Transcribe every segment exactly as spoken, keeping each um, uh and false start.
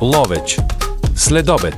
Ловеч. Следобед.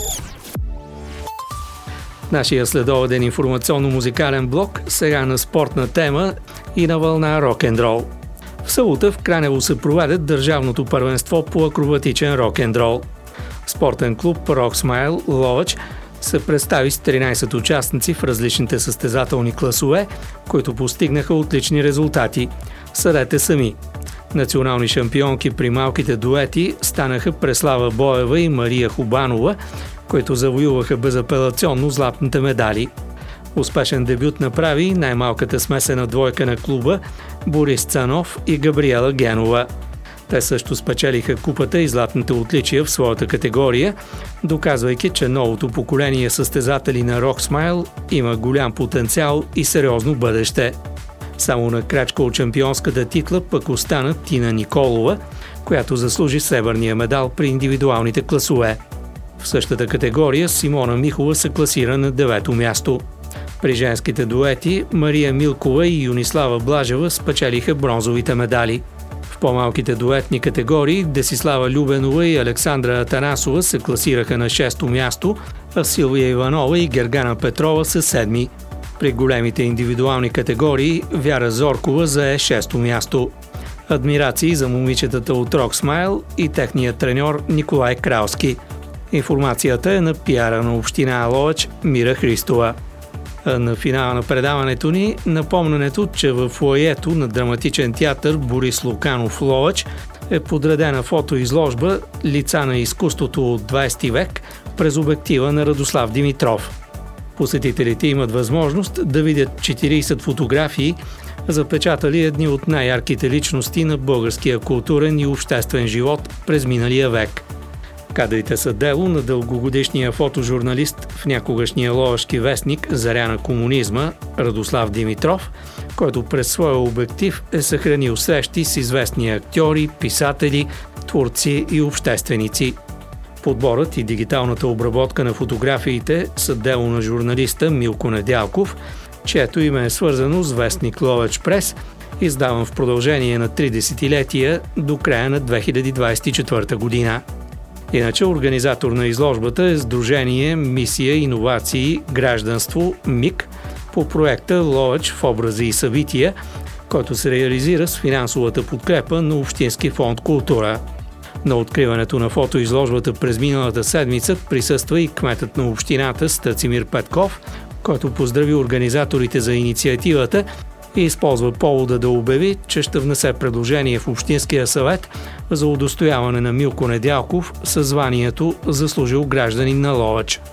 Нашия следобеден информационно-музикален блок сега на спортна тема и на вълна рок-н-рол. В събота в Кранево се проведе държавното първенство по акробатичен рок-н-рол. Спортен клуб Rock Smile Ловеч се представи с тринайсет участници в различните състезателни класове, които постигнаха отлични резултати. Съдете сами. Национални шампионки при малките дуети станаха Преслава Боева и Мария Хубанова, които завоюваха безапелационно златните медали. Успешен дебют направи най-малката смесена двойка на клуба Борис Цанов и Габриела Генова. Те също спечелиха купата и златните отличия в своята категория, доказвайки, че новото поколение състезатели на Rock Smile има голям потенциал и сериозно бъдеще. Само на крачка от шампионската титла пък остана Тина Николова, която заслужи сребърния медал при индивидуалните класове. В същата категория Симона Михова се класира на девето място. При женските дуети Мария Милкова и Юнислава Блажева спечелиха бронзовите медали. В по-малките дуетни категории Десислава Любенова и Александра Атанасова се класираха на шесто място, а Силвия Иванова и Гергана Петрова са седми. При големите индивидуални категории Вяра Зоркова зае шесто място. Адмирации за момичетата от Rock Smile и техният треньор Николай Кралски. Информацията е на пиара на община Ловеч Мира Христова. А на финала на предаването ни напомненето, че в фоайето на драматичен театър Борис Луканов Ловеч е подредена фотоизложба "Лица на изкуството от двайсети век" през обектива на Радослав Димитров. Посетителите имат възможност да видят четирийсет фотографии, запечатали едни от най-ярките личности на българския културен и обществен живот през миналия век. Кадрите са дело на дългогодишния фотожурналист в някогашния ловешки вестник "Заря на комунизма" Радослав Димитров, който през своя обектив е съхранил срещи с известни актьори, писатели, творци и общественици. Подборът и дигиталната обработка на фотографиите са дело на журналиста Милко Недялков, чието име е свързано с вестник Ловеч Прес, издаван в продължение на три десетилетия до края на две хиляди двайсет и четвърта година. Иначе организатор на изложбата е Сдружение Мисия, иновации, гражданство МИГ по проекта Ловеч в образи и събития, който се реализира с финансовата подкрепа на Общински фонд "Култура". На откриването на фотоизложбата през миналата седмица присъства и кметът на общината Стацимир Петков, който поздрави организаторите за инициативата и използва повода да обяви, че ще внесе предложение в Общинския съвет за удостояване на Милко Недялков със званието "Заслужил гражданин на Ловеч".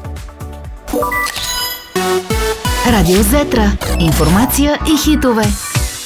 Радио Зетра. Информация и хитове.